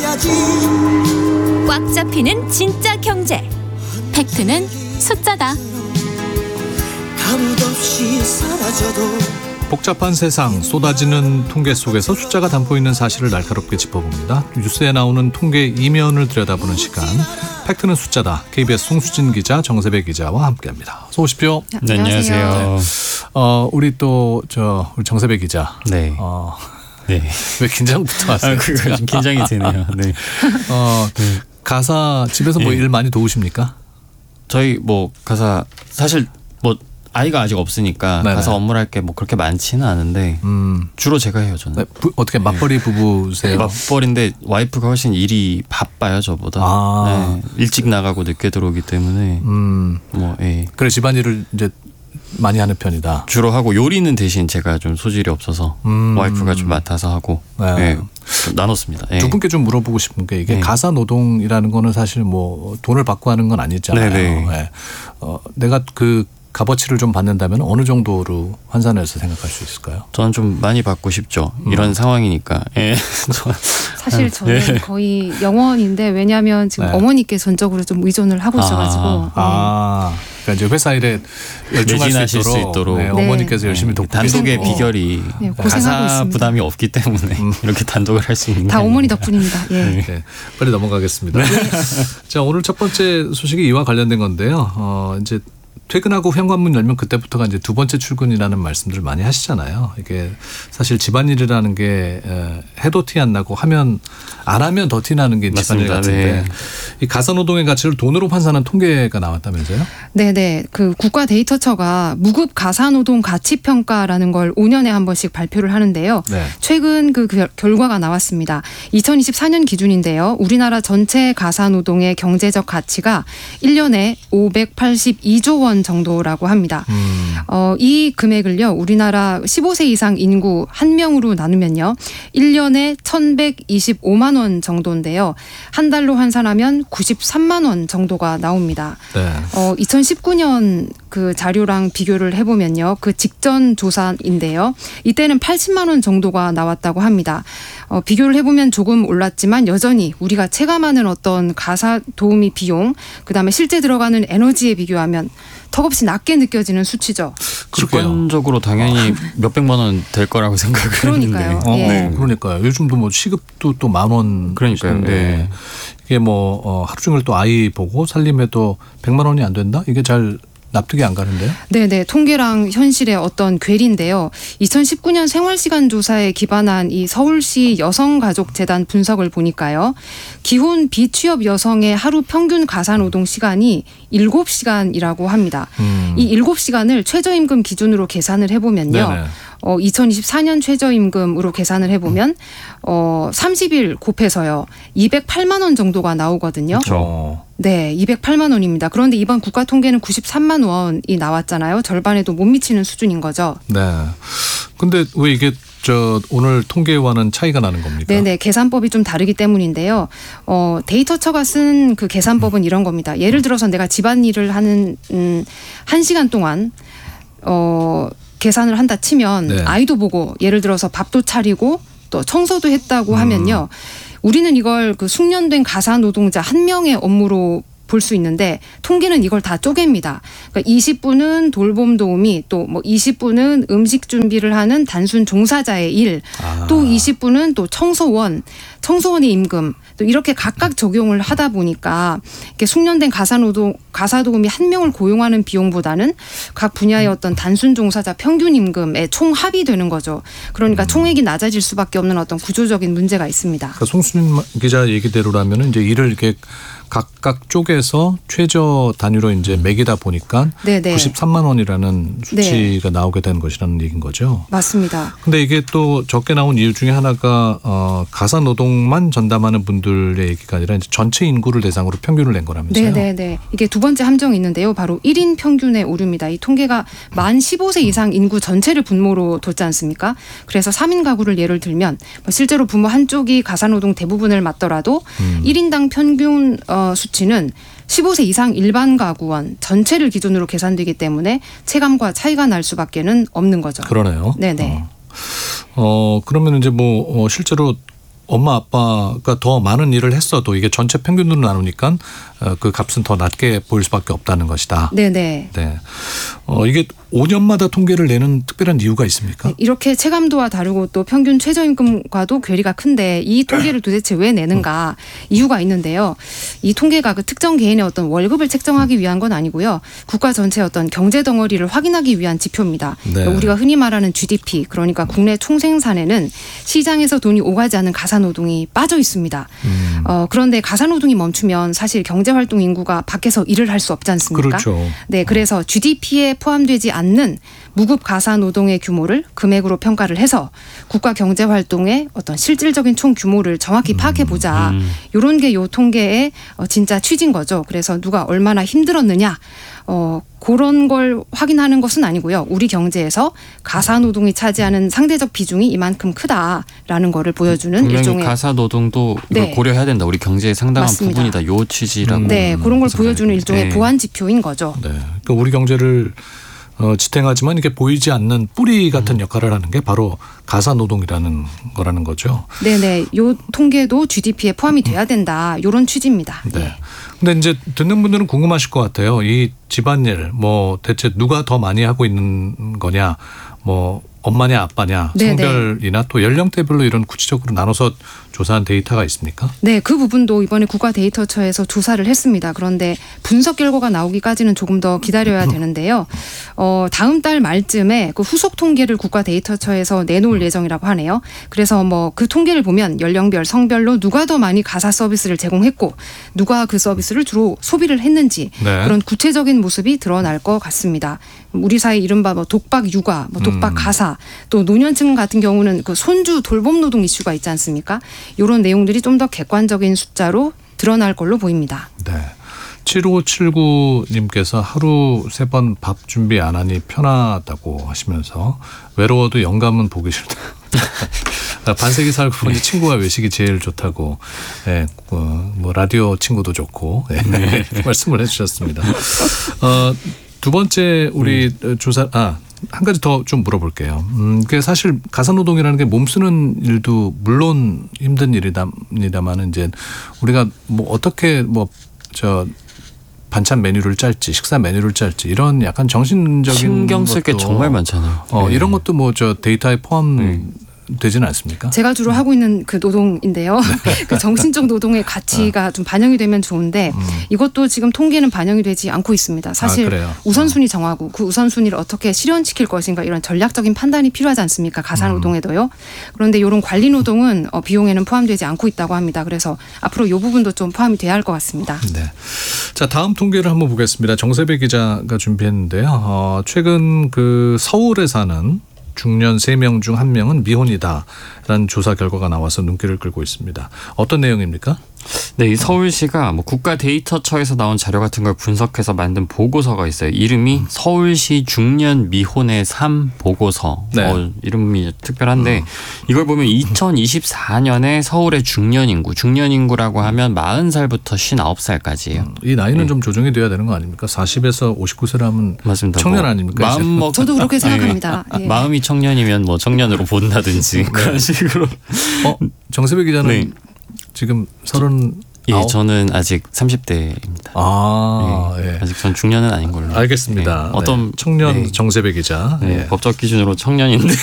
꽉 잡히는 진짜 경제. 팩트는 숫자다. 복잡한 세상, 쏟아지는 통계 속에서 숫자가 담고 있는 사실을 날카롭게 짚어봅니다. 뉴스에 나오는 통계 이면을 들여다보는 시간, 팩트는 숫자다. KBS 송수진 기자, 정세배 기자와 함께합니다. 어서 오십시오. 네, 안녕하세요. 우리 또 우리 정세배 기자. 네. 네. 왜 긴장부터 하세요? 그거 좀 긴장이 되네요. 네. 가사 집에서 뭐 일 많이 도우십니까? 저희 가사 사실 아이가 아직 없으니까 네네. 가사 업무를 할 게 그렇게 많지는 않은데 주로 제가 해요, 저는. 네, 어떻게 맞벌이 부부세요? 맞벌인데 와이프가 훨씬 일이 바빠요, 저보다. 네, 일찍 나가고 늦게 들어오기 때문에 예. 그래 집안일을 이제 많이 하는 편이다. 주로 하고 요리는 대신 제가 좀 소질이 없어서 와이프가 좀 맡아서 하고 좀 나눴습니다. 두 분께 좀 물어보고 싶은 게 이게 가사 노동이라는 거는 사실 돈을 받고 하는 건 아니잖아요. 네. 내가 그 값어치를 좀 받는다면 어느 정도로 환산해서 생각할 수 있을까요? 저는 좀 많이 받고 싶죠. 이런 상황이니까. 예. 사실 저는 거의 영원인데 왜냐하면 지금 어머니께 전적으로 좀 의존을 하고 있어가지고. 그러니까 이제 회사 일에 열중할 수 있도록, 어머니께서 열심히 돕고 단독의 비결이 가사 있습니다. 부담이 없기 때문에 이렇게 단독을 할 수 있는 다 어머니 덕분입니다. 예. 네, 빨리 넘어가겠습니다. 자, 오늘 첫 번째 소식이 이와 관련된 건데요. 이제 퇴근하고 현관문 열면 그때부터가 이제 두 번째 출근이라는 말씀들을 많이 하시잖아요. 이게 사실 집안일이라는 게 해도 티 안 나고 안 하면 더 티 나는 게 집안일 같은데 이 가사노동의 가치를 돈으로 환산한 통계가 나왔다면서요? 네네. 그 국가 데이터처가 무급 가사노동 가치평가라는 걸 5년에 한 번씩 발표를 하는데요. 네. 최근 그 결과가 나왔습니다. 2024년 기준인데요. 우리나라 전체 가사노동의 경제적 가치가 1년에 582조 원 정도라고 합니다. 이 금액을요. 우리나라 15세 이상 인구 1명으로 나누면요. 1년에 1,125만 원 정도인데요. 한 달로 환산하면 93만 원 정도가 나옵니다. 네. 2019년 그 자료랑 비교를 해보면요. 그 직전 조사인데요. 이때는 80만 원 정도가 나왔다고 합니다. 비교를 해보면 조금 올랐지만 여전히 우리가 체감하는 어떤 가사 도우미 비용, 그다음에 실제 들어가는 에너지에 비교하면 턱없이 낮게 느껴지는 수치죠. 직관적으로 당연히 몇백만 원 될 거라고 생각을 그러니까요. 했는데. 그러니까요. 요즘도 시급도 또 10,000원. 그러니까요. 네. 이게 하루 종일 또 아이 보고 살림해도 100만 원이 안 된다? 이게 잘 납득이 안 가는데요? 네네. 통계랑 현실의 어떤 괴리인데요. 2019년 생활시간 조사에 기반한 이 서울시 여성가족재단 분석을 보니까요. 기혼 비취업 여성의 하루 평균 가사노동 시간이 7시간이라고 합니다. 이 7시간을 최저임금 기준으로 계산을 해보면요. 네네. 2024년 최저임금으로 계산을 해보면 30일 곱해서요. 208만 원 정도가 나오거든요. 그렇죠. 네, 208만 원입니다. 그런데 이번 국가 통계는 93만 원이 나왔잖아요. 절반에도 못 미치는 수준인 거죠. 네. 근데 왜 이게 오늘 통계와는 차이가 나는 겁니까? 네네. 계산법이 좀 다르기 때문인데요. 데이터처가 쓴 그 계산법은 이런 겁니다. 예를 들어서 내가 집안일을 하는 1시간 동안 계산을 한다 치면 아이도 보고 예를 들어서 밥도 차리고 또 청소도 했다고 하면요. 우리는 이걸 그 숙련된 가사 노동자 1명의 업무로 볼 수 있는데 통계는 이걸 다 쪼갭니다. 그러니까 20분은 돌봄 도우미, 또 20분은 음식 준비를 하는 단순 종사자의 일, 또 20분은 또 청소원의 임금, 또 이렇게 각각 적용을 하다 보니까 이렇게 숙련된 가사 도우미 1명을 고용하는 비용보다는 각 분야의 어떤 단순 종사자 평균 임금의 총합이 되는 거죠. 그러니까 총액이 낮아질 수밖에 없는 어떤 구조적인 문제가 있습니다. 그러니까 송수진 기자 얘기대로라면 이제 일을 이렇게 각각 쪼개서 최저 단위로 이제 매기다 보니까 93만 원이라는 수치가 나오게 된 것이라는 얘기인 거죠. 맞습니다. 근데 이게 또 적게 나온 이유 중에 하나가 가사 노동만 전담하는 분들의 얘기가 아니라 이제 전체 인구를 대상으로 평균을 낸 거라면서요. 네네네. 이게 두 번째 함정이 있는데요. 바로 1인 평균의 오류입니다. 이 통계가 만 15세 이상 인구 전체를 분모로 뒀지 않습니까? 그래서 3인 가구를 예를 들면 실제로 부모 한쪽이 가사 노동 대부분을 맡더라도 1인당 평균 수치는 15세 이상 일반 가구원 전체를 기준으로 계산되기 때문에 체감과 차이가 날 수밖에는 없는 거죠. 그러네요. 네네. 그러면 이제 실제로 엄마 아빠가 더 많은 일을 했어도 이게 전체 평균으로 나누니까 그 값은 더 낮게 보일 수밖에 없다는 것이다. 네네. 네. 이게 5년마다 통계를 내는 특별한 이유가 있습니까? 네, 이렇게 체감도와 다르고 또 평균 최저임금과도 괴리가 큰데 이 통계를 도대체 왜 내는가 이유가 있는데요. 이 통계가 그 특정 개인의 어떤 월급을 책정하기 위한 건 아니고요. 국가 전체의 어떤 경제 덩어리를 확인하기 위한 지표입니다. 네. 그러니까 우리가 흔히 말하는 GDP, 그러니까 국내 총생산에는 시장에서 돈이 오가지 않은 가사노동이 빠져 있습니다. 그런데 가사노동이 멈추면 사실 경제활동 인구가 밖에서 일을 할 수 없지 않습니까? 그렇죠. 네, 그래서 GDP에 포함되지 않는 무급 가사 노동의 규모를 금액으로 평가를 해서 국가 경제 활동의 어떤 실질적인 총 규모를 정확히 파악해 보자. 이런 게 요 통계의 진짜 취지인 거죠. 그래서 누가 얼마나 힘들었느냐. 그런 걸 확인하는 것은 아니고요. 우리 경제에서 가사 노동이 차지하는 상대적 비중이 이만큼 크다라는 거를 보여주는 분명히 일종의 가사 노동도 이걸 네. 고려해야 된다. 우리 경제의 상당한 맞습니다. 부분이다. 요 취지라고. 네, 그런 걸 보여주는 일종의 네. 보완 지표인 거죠. 네. 그러니까 우리 경제를 지탱하지만 이게 보이지 않는 뿌리 같은 역할을 하는 게 바로 가사 노동이라는 거라는 거죠. 네네. 요 통계도 GDP에 포함이 돼야 된다. 이런 취지입니다. 네. 예. 근데 이제 듣는 분들은 궁금하실 것 같아요. 이 집안일 뭐 대체 누가 더 많이 하고 있는 거냐, 뭐 엄마냐 아빠냐, 네네. 성별이나 또 연령대별로 이런 구체적으로 나눠서 조사한 데이터가 있습니까? 네, 그 부분도 이번에 국가데이터처에서 조사를 했습니다. 그런데 분석 결과가 나오기까지는 조금 더 기다려야 되는데요. 다음 달 말쯤에 그 후속 통계를 국가데이터처에서 내놓을 예정이라고 하네요. 그래서 뭐 그 통계를 보면 연령별, 성별로 누가 더 많이 가사 서비스를 제공했고 누가 그 서비스를 주로 소비를 했는지 네. 그런 구체적인 모습이 드러날 것 같습니다. 우리 사회 이른바 뭐 독박 육아, 뭐 독박 가사, 또 노년층 같은 경우는 그 손주 돌봄 노동 이슈가 있지 않습니까? 이런 내용들이 좀 더 객관적인 숫자로 드러날 걸로 보입니다. 네. 7579님께서 하루 3번 밥 준비 안 하니 편하다고 하시면서 외로워도 영감은 보기 싫다. 반세기 살고 보니 친구와 외식이 제일 좋다고. 네, 뭐 라디오 친구도 좋고 네. 말씀을 해주셨습니다. 두 번째 우리 조사 한 가지 더 좀 물어볼게요. 그게 사실 가사노동이라는 게 몸 쓰는 일도 물론 힘든 일이다만은 이제 우리가 뭐 어떻게 반찬 메뉴를 짤지, 식사 메뉴를 짤지 이런 약간 정신적인 신경 쓸 게 정말 많잖아요. 네. 이런 것도 뭐 데이터에 포함되지는 않습니까? 제가 주로 하고 있는 그 노동인데요. 그 정신적 노동의 가치가 좀 반영이 되면 좋은데 이것도 지금 통계는 반영이 되지 않고 있습니다. 사실 그래요? 우선순위 정하고 그 우선순위를 어떻게 실현시킬 것인가 이런 전략적인 판단이 필요하지 않습니까? 가사노동에도요. 그런데 이런 관리노동은 비용에는 포함되지 않고 있다고 합니다. 그래서 앞으로 이 부분도 좀 포함이 돼야 할 것 같습니다. 네. 자, 다음 통계를 한번 보겠습니다. 정세배 기자가 준비했는데요. 최근 그 서울에 사는 중년 3명 중 1명은 미혼이다라는 조사 결과가 나와서 눈길을 끌고 있습니다. 어떤 내용입니까? 네, 이 서울시가 뭐 국가 데이터처에서 나온 자료 같은 걸 분석해서 만든 보고서가 있어요. 이름이 서울시 중년 미혼의 삶 보고서. 네. 이름이 특별한데 이걸 보면 2024년에 서울의 중년 인구라고 하면 40살부터 59살까지예요. 이 나이는 좀 조정이 돼야 되는 거 아닙니까? 40에서 59세라면 맞습니다. 청년 아닙니까? 저도 그렇게 생각합니다. 예. 마음이 청년이면 뭐 청년으로 본다든지 그런 식으로. 정세배 기자는 네. 지금 39? 예, 저는 아직 30대입니다. 예. 아직 전 중년은 아닌 걸로. 알겠습니다. 네. 어떤 청년 네. 정세배 기자. 네, 예. 법적 기준으로 청년인데